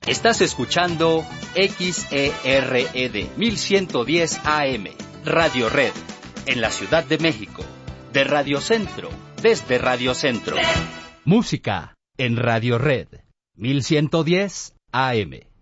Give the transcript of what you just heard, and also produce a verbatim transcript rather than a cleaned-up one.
Estás escuchando X E R E D mil ciento diez A M, Radio Red, en la Ciudad de México, de Radio Centro, desde Radio Centro. Música en Radio Red, mil ciento diez A M.